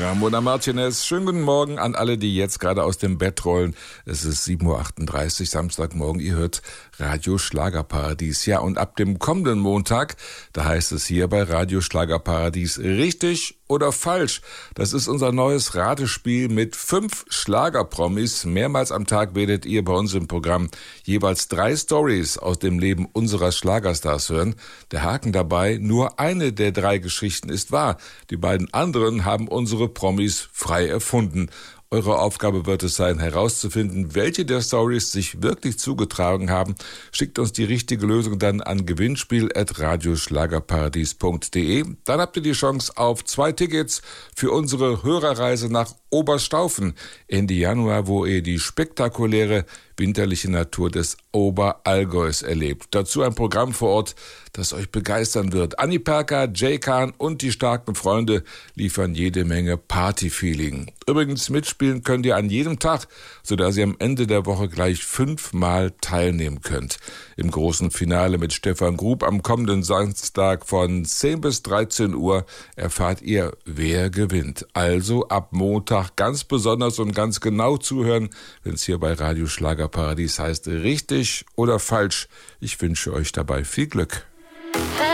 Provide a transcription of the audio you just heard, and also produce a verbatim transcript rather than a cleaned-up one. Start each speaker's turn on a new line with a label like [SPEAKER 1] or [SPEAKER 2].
[SPEAKER 1] Ramona Martinez, schönen guten Morgen an alle, die jetzt gerade aus dem Bett rollen. Es ist sieben Uhr achtunddreißig, Samstagmorgen, ihr hört Radio Schlagerparadies. Ja, und ab dem kommenden Montag, da heißt es hier bei Radio Schlagerparadies richtig oder falsch. Das ist unser neues Ratespiel mit fünf Schlagerpromis. Mehrmals am Tag werdet ihr bei uns im Programm jeweils drei Stories aus dem Leben unserer Schlagerstars hören. Der Haken dabei, nur eine der drei Geschichten ist wahr. Die beiden anderen haben unsere Promis frei erfunden. Eure Aufgabe wird es sein, herauszufinden, welche der Stories sich wirklich zugetragen haben. Schickt uns die richtige Lösung dann an gewinnspiel at radioschlagerparadies punkt de. Dann habt ihr die Chance auf zwei Tickets für unsere Hörerreise nach Oberstaufen Ende Januar, wo ihr die spektakuläre winterliche Natur des Oberallgäus erlebt. Dazu ein Programm vor Ort, das euch begeistern wird. Anni Perka, Jay Kahn und die starken Freunde liefern jede Menge Party-Feeling. Übrigens mitspielen könnt ihr an jedem Tag, sodass ihr am Ende der Woche gleich fünfmal teilnehmen könnt. Im großen Finale mit Stefan Grub am kommenden Samstag von zehn bis dreizehn Uhr erfahrt ihr, wer gewinnt. Also ab Montag ganz besonders und ganz genau zuhören, wenn es hier bei Radio Schlagerparadies heißt, richtig oder falsch. Ich wünsche euch dabei viel Glück.